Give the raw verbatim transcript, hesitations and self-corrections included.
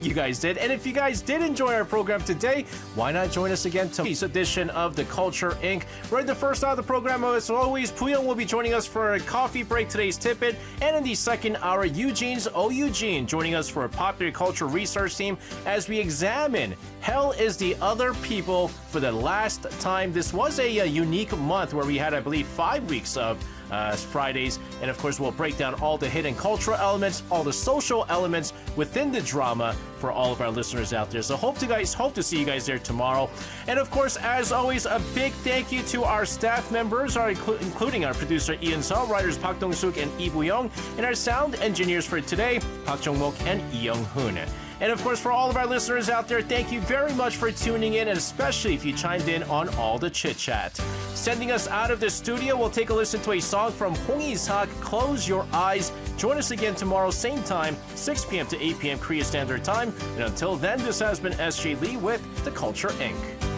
You guys did. And if you guys did enjoy our program today, why not join us again to this edition of The Culture Incorporated. Right in the first hour of the program, as always, Puyong will be joining us for a coffee break, today's Tidbit. And in the second hour, Eugene's Oh Eugene joining us for a popular culture research team as we examine Hell is the Other People for the last time. This was a, a unique month where we had, I believe, five weeks of Uh, Fridays, and of course we'll break down all the hidden cultural elements, all the social elements within the drama for all of our listeners out there. So hope to guys hope to see you guys there tomorrow. And of course, as always, a big thank you to our staff members, our inclu- including our producer Ian Seo, writers Park Dong-suk and Lee Bu-young, and our sound engineers for today, Park Jong-mok and Lee Young-hoon. And of course, for all of our listeners out there, thank you very much for tuning in, and especially if you chimed in on all the chit-chat. Sending us out of the studio, we'll take a listen to a song from Hong Isak, Close Your Eyes. Join us again tomorrow, same time, six p.m. to eight p.m. Korea Standard Time. And until then, this has been S J Lee with The Culture Incorporated.